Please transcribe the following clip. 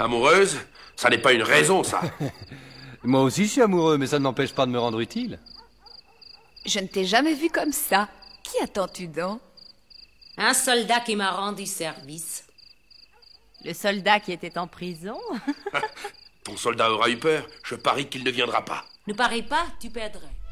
Amoureuse? Ça n'est pas une raison, ça. Moi aussi je suis amoureux, mais ça ne m'empêche pas de me rendre utile. Je ne t'ai jamais vu comme ça. Qui attends-tu donc? Un soldat qui m'a rendu service. Le soldat qui était en prison? Ton soldat aura eu peur. Je parie qu'il ne viendra pas. Ne parie pas, tu perdrais.